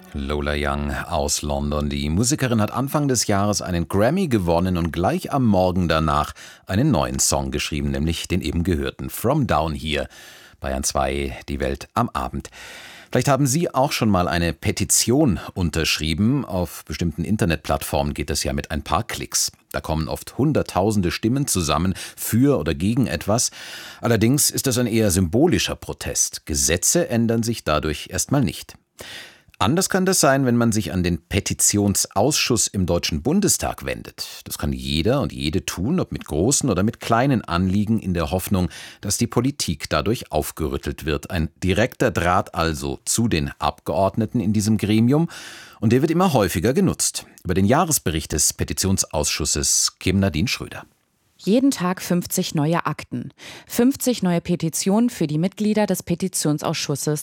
Lola Young aus London. Die Musikerin hat Anfang des Jahres einen Grammy gewonnen und gleich am Morgen danach einen neuen Song geschrieben, nämlich den eben gehörten From Down Here. Bayern 2, die Welt am Abend. Vielleicht haben Sie auch schon mal eine Petition unterschrieben. Auf bestimmten Internetplattformen geht das ja mit ein paar Klicks. Da kommen oft hunderttausende Stimmen zusammen für oder gegen etwas. Allerdings ist das ein eher symbolischer Protest. Gesetze ändern sich dadurch erstmal nicht. Anders kann das sein, wenn man sich an den Petitionsausschuss im Deutschen Bundestag wendet. Das kann jeder und jede tun, ob mit großen oder mit kleinen Anliegen, in der Hoffnung, dass die Politik dadurch aufgerüttelt wird. Ein direkter Draht also zu den Abgeordneten in diesem Gremium. Und der wird immer häufiger genutzt. Über den Jahresbericht des Petitionsausschusses Kim Nadine Schröder. Jeden Tag 50 neue Akten, 50 neue Petitionen für die Mitglieder des Petitionsausschusses